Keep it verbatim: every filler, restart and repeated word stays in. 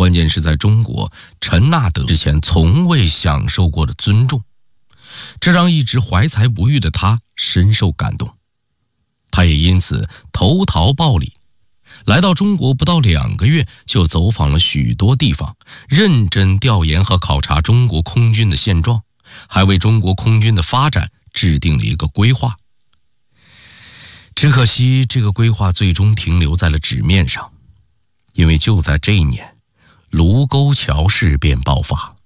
关键是在中国，陈纳德之前从未享受过的尊重，这让一直怀才不遇的他深受感动。他也因此投桃报李，来到中国不到两个月，就走访了许多地方，认真调研和考察中国空军的现状，还为中国空军的发展制定了一个规划。只可惜这个规划最终停留在了纸面上，因为就在这一年，卢沟桥事变爆发。